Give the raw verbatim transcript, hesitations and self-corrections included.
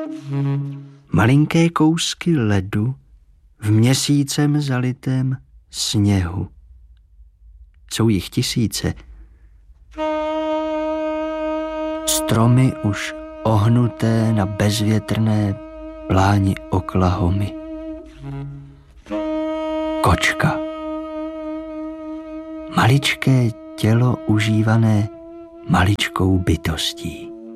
Malinké kousky ledu v měsícem zalitém sněhu. Jsou jich tisíce. Stromy už ohnuté na bezvětrné pláni Oklahomy. Kočka. Maličké tělo užívané maličkou bytostí.